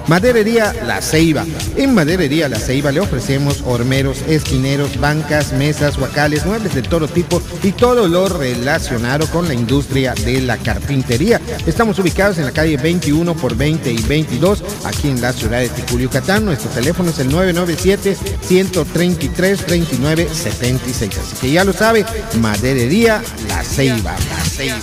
Maderería La Ceiba. En Maderería La Ceiba le ofrecemos hormeros, esquineros, bancas, mesas, huacales, muebles de todo tipo y todo lo relacionado con la industria de la carpintería. Estamos ubicados en la calle 21 por 20 y 22, aquí en la ciudad de Ticul, Yucatán. Nuestro teléfono es el 997-133-3976. Así que ya lo sabe, Maderería La Ceiba. La Ceiba.